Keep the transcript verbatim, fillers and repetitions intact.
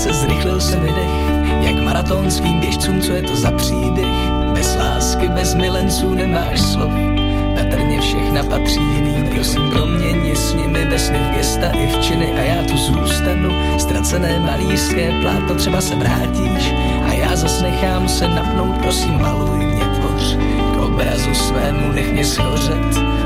zase zrychlil se mi dech, jak maraton svým běžcům, co je to za příběh. Bez lásky, bez milenců nemáš slov, patrně všechna patří jiným. Prosím, proměň s nimi ve sny, v gesta i v činy a já tu zůstanu. Ztracené malířské plátno, třeba se vrátíš a já zas nechám se napnout. Prosím, maluj mě, tvoř, k obrazu svému nech mě schořet.